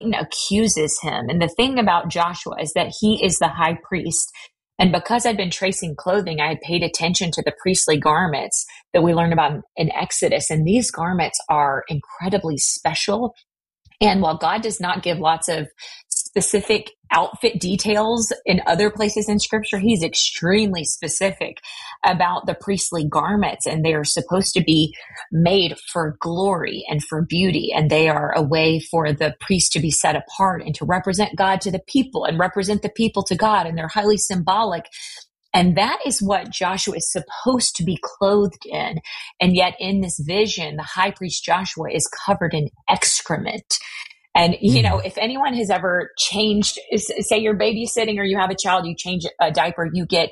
accuses him. And the thing about Joshua is that he is the high priest. And because I'd been tracing clothing, I had paid attention to the priestly garments that we learned about in Exodus. And these garments are incredibly special. And while God does not give lots of specific outfit details in other places in scripture, he's extremely specific about the priestly garments, and they are supposed to be made for glory and for beauty. And they are a way for the priest to be set apart and to represent God to the people and represent the people to God. And they're highly symbolic. And that is what Joshua is supposed to be clothed in. And yet in this vision, the high priest Joshua is covered in excrement. And, if anyone has ever changed, say you're babysitting or you have a child, you change a diaper, you get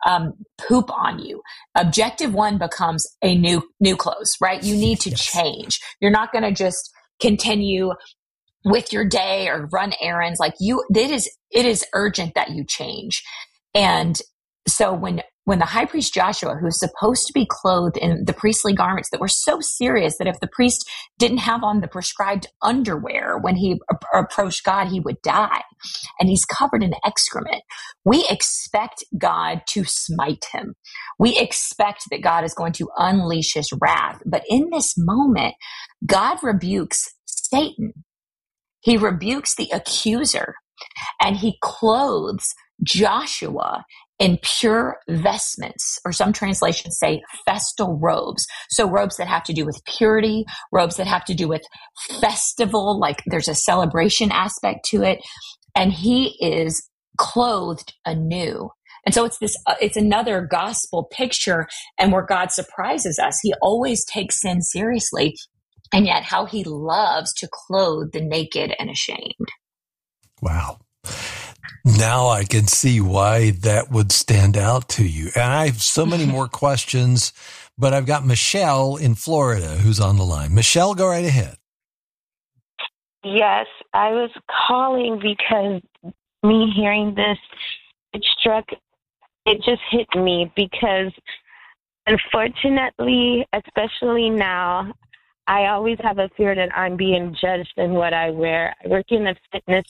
poop on you. Objective one becomes a new clothes, right? You need to change. You're not going to just continue with your day or run errands. It is urgent that you change. And so when the high priest Joshua, who's supposed to be clothed in the priestly garments that were so serious that if the priest didn't have on the prescribed underwear when he approached God, he would die. And he's covered in excrement. We expect God to smite him. We expect that God is going to unleash his wrath. But in this moment, God rebukes Satan. He rebukes the accuser, and he clothes Joshua in pure vestments, or some translations say festal robes. So robes that have to do with purity, robes that have to do with festival, like there's a celebration aspect to it. And he is clothed anew. And so it's another gospel picture, and where God surprises us. He always takes sin seriously, and yet how he loves to clothe the naked and ashamed. Wow. Now I can see why that would stand out to you. And I have so many more questions, but I've got Michelle in Florida who's on the line. Michelle, go right ahead. Yes, I was calling because me hearing this, it just hit me because unfortunately, especially now, I always have a fear that I'm being judged in what I wear. I work in the fitness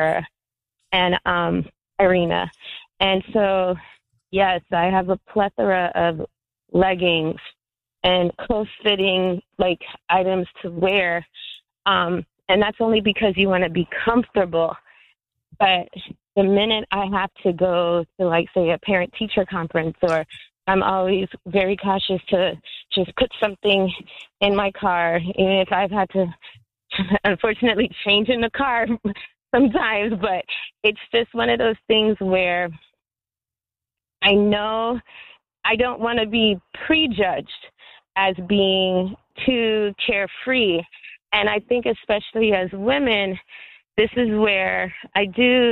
arena. And so, yes, I have a plethora of leggings and close-fitting items to wear. And that's only because you want to be comfortable. But the minute I have to go to, say, a parent-teacher conference, or I'm always very cautious to just put something in my car, even if I've had to, unfortunately, change in the car sometimes. But it's just one of those things where I know I don't want to be prejudged as being too carefree. And I think especially as women, this is where I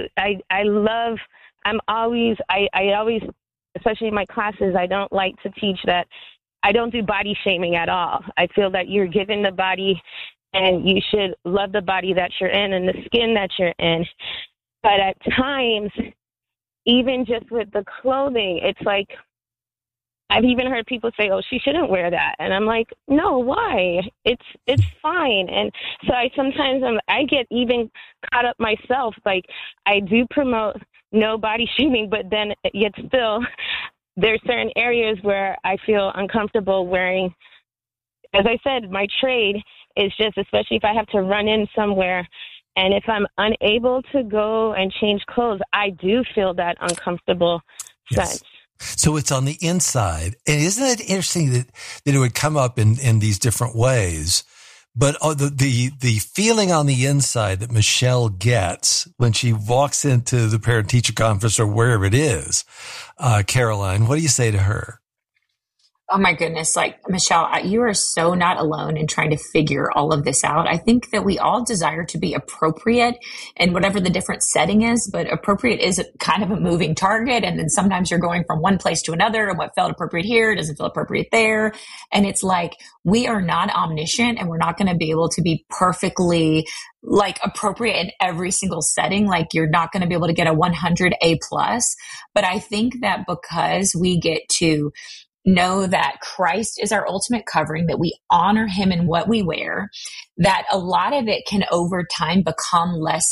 always, especially in my classes, I don't like to teach that. I don't do body shaming at all. I feel that you're given the body and you should love the body that you're in and the skin that you're in. But at times, even just with the clothing, it's like, I've even heard people say, oh, she shouldn't wear that. And I'm like, no, why? It's fine. And so I get even caught up myself. Like, I do promote no body shaming, but then yet still there's certain areas where I feel uncomfortable wearing. As I said, my trade is just, especially if I have to run in somewhere, and if I'm unable to go and change clothes, I do feel that uncomfortable sense. So it's on the inside. And isn't it interesting that it would come up in these different ways? But the feeling on the inside that Michelle gets when she walks into the parent-teacher conference or wherever it is, Caroline, what do you say to her? Oh my goodness. Michelle, you are so not alone in trying to figure all of this out. I think that we all desire to be appropriate in whatever the different setting is, but appropriate is kind of a moving target. And then sometimes you're going from one place to another, and what felt appropriate here doesn't feel appropriate there. And it's like, we are not omniscient, and we're not going to be able to be perfectly appropriate in every single setting. You're not going to be able to get a 100 A+. But I think that because we get to know that Christ is our ultimate covering, that we honor him in what we wear, that a lot of it can over time become less